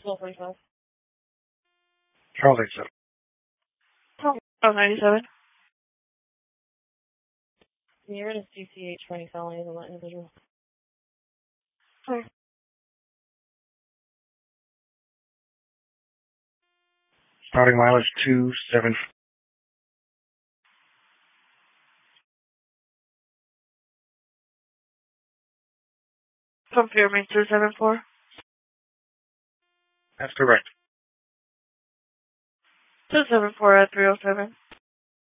12:45. Charles 87. Oh, 97. You're in a CCH for any felonies on that individual. Sorry. Starting mileage 27. Confirm me 274. That's correct. 274 at 307.